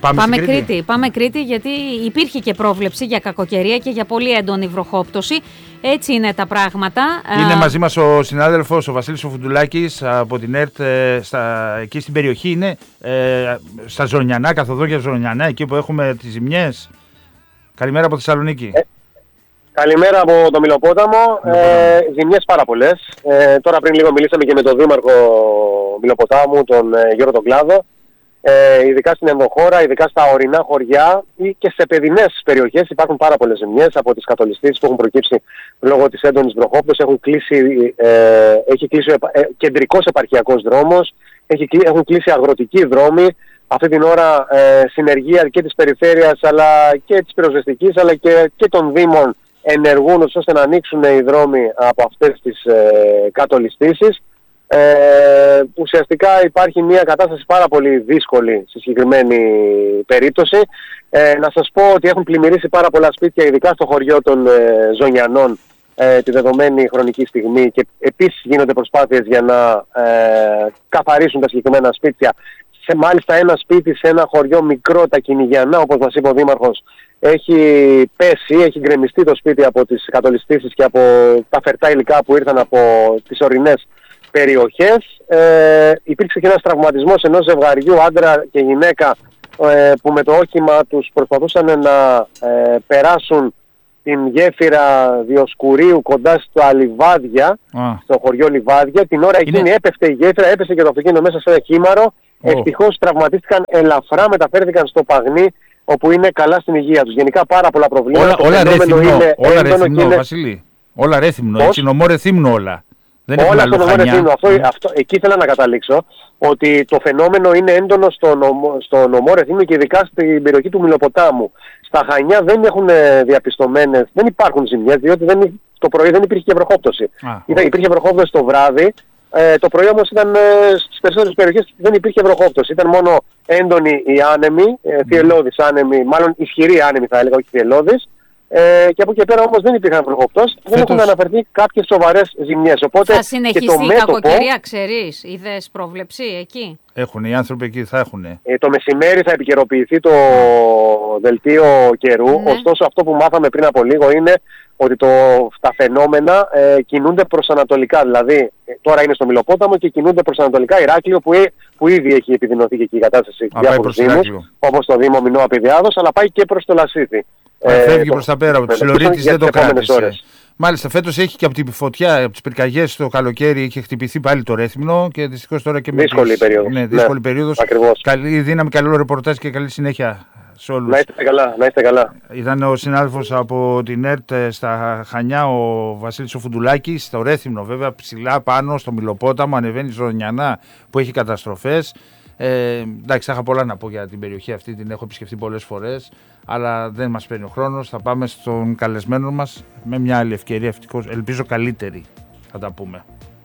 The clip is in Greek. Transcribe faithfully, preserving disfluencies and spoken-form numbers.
Πάμε, Πάμε Κρήτη. Κρήτη. Πάμε Κρήτη, γιατί υπήρχε και πρόβλεψη για κακοκαιρία και για πολύ έντονη βροχόπτωση. Έτσι είναι τα πράγματα. Είναι μαζί μας ο συνάδελφος, ο Βασίλης ο Φουντουλάκης από την ΕΡΤ, στα, εκεί στην περιοχή είναι, ε, στα Ζωνιανά, καθοδόν Ζωνιανά, εκεί που έχουμε τις ζημιές. Καλημέρα από Θεσσαλονίκη. Ε, καλημέρα από το Μιλοπόταμο. Ε, ζημιές πάρα πολλές. Ε, τώρα πριν λίγο μιλήσαμε και με τον Δήμαρχο Μιλοποτάμου, τον ε, Γιώργο τον Κλάδο. Ε, ειδικά στην ενδοχώρα, ειδικά στα ορεινά χωριά ή και σε παιδινές περιοχές υπάρχουν πάρα πολλές ζημιές από τις κατολιστήσεις που έχουν προκύψει λόγω της έντονης βροχόπτωσης. Έχουν κλείσει, ε, έχει κλείσει ο ε, κεντρικός επαρχιακός δρόμος, έχει, έχουν κλείσει αγροτικοί δρόμοι. Αυτή την ώρα ε, συνεργεία και της περιφέρειας αλλά και της πυροσβεστικής αλλά και, και των δήμων ενεργούν ώστε να ανοίξουν οι δρόμοι από αυτές τις ε, κατολιστήσεις. Ε, ουσιαστικά υπάρχει μια κατάσταση πάρα πολύ δύσκολη στη συγκεκριμένη περίπτωση. Ε, να σας πω ότι έχουν πλημμυρίσει πάρα πολλά σπίτια, ειδικά στο χωριό των ε, Ζωνιανών ε, τη δεδομένη χρονική στιγμή, και επίσης γίνονται προσπάθειες για να ε, καθαρίσουν τα συγκεκριμένα σπίτια. Σε, μάλιστα ένα σπίτι σε ένα χωριό μικρό, τα Κυνηγιανά, όπως μας είπε ο Δήμαρχος, έχει πέσει, έχει γκρεμιστεί το σπίτι από τις κατολιστήσεις και από τα φερτά υλικά που ήρθαν από τις ορεινές περιοχές. Ε, υπήρξε και ένας τραυματισμός ενός ζευγαριού, άντρα και γυναίκα, ε, που με το όχημα τους προσπαθούσαν να ε, περάσουν την γέφυρα Διοσκουρίου κοντά στα Λιβάδια, ah. στο χωριό Λιβάδια. Την ώρα εκείνη είναι... έπεφτε η γέφυρα, έπεσε και το αυτοκίνητο μέσα σε ένα κύμαρο. Oh. Ευτυχώς τραυματίστηκαν ελαφρά, μεταφέρθηκαν στο Παγνί, όπου είναι καλά στην υγεία τους. Γενικά πάρα πολλά προβλήματα. Όλα, όλα ρέθυμνο, όλα ρέθυμνο, είναι... Βασίλη. Όλα ρέθυμνο, έτσι, νομό ρεθύμνο όλα. Δεν όλα στο νομό ρεθύμνο. Αυτό, mm. αυτό, εκεί ήθελα να καταλήξω, ότι το φαινόμενο είναι έντονο στο νομό, στο νομό ρεθύμνο και ειδικά στην περιοχή του Μιλοποτάμου. Στα Χανιά δεν έχουν διαπιστωμένες, δεν υπάρχουν ζημιές, διότι δεν, το πρωί δεν υπήρχε και βροχόπτωση. Ah, Ήταν, oh. Υπήρχε βροχόπτωση το βράδυ. Ε, το πρωί όμως ήταν, ε, στις περισσότερες περιοχές δεν υπήρχε βροχόπτωση. Ήταν μόνο έντονη η άνεμη, ε, θυελλώδης άνεμη, μάλλον ισχυρή άνεμη θα έλεγα, όχι θυελλώδης. Ε, και από εκεί πέρα όμως δεν υπήρχαν βροχοπτώσεις, δεν έχουν αναφερθεί κάποιες σοβαρές ζημιές. Οπότε θα συνεχιστεί η μέτωπο... κακοκαιρία, ξέρεις, είδες πρόβλεψη εκεί? Έχουν, οι άνθρωποι εκεί θα έχουν. Ε, το μεσημέρι θα επικαιροποιηθεί το δελτίο καιρού, ναι. Ωστόσο αυτό που μάθαμε πριν από λίγο είναι ότι το, τα φαινόμενα ε, κινούνται προς ανατολικά. Δηλαδή ε, τώρα είναι στο Μιλοπόταμο και κινούνται προς ανατολικά. Ηράκλειο που, ε, που ήδη έχει επιδεινωθεί και εκεί η κατάσταση σε διάφορους δήμους, όπως το Δήμο Μινώα Πειδιάδος, αλλά πάει και προς το Λασίθι. Ε, φεύγει προς τα πέρα, από τις Λωρίτης δεν το κράτησε. Ώρες. Μάλιστα, φέτος έχει και από την φωτιά, από τις πυρκαγιές το καλοκαίρι είχε χτυπηθεί πάλι το Ρέθυμνο και δυστυχώς τώρα και με δύσκολη τις... περίοδος. Ναι, δύσκολη ναι, περίοδος. Ακριβώς. Καλή δύναμη, καλό ρεπορτάζ και καλή συνέχεια σε όλους. Να είστε καλά, να είστε καλά. Ήταν ο συνάδελφος από την ΕΡΤ στα Χανιά, ο Βασίλης ο Φουντουλάκης, στο Ρέθυμνο βέβαια, ψηλά πάνω στο Μιλοπόταμο, ανεβαίνει Ζωνιανά που έχει καταστροφές. Ε, εντάξει, θα είχα πολλά να πω για την περιοχή αυτή, την έχω επισκεφτεί πολλές φορές, αλλά δεν μας παίρνει ο χρόνος. Θα πάμε στον καλεσμένο μας με μια άλλη ευκαιρία, ευτυχώς, ελπίζω καλύτερη, θα τα πούμε.